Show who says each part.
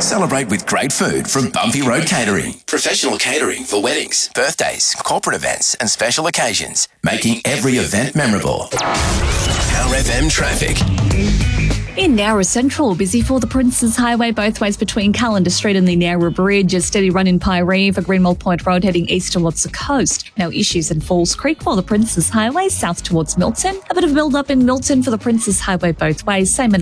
Speaker 1: Celebrate with great food from Bumpy Road Catering. Professional catering for weddings, birthdays, corporate events and special occasions, making every event memorable. Power FM traffic.
Speaker 2: In Nowra Central, busy for the Princes Highway both ways between Callender Street and the Nowra Bridge. A steady run in Pyrie for Greenwell Point Road heading east towards the coast. No issues in Falls Creek for the Princes Highway south towards Milton. A bit of build-up in Milton for the Princes Highway both ways. Same in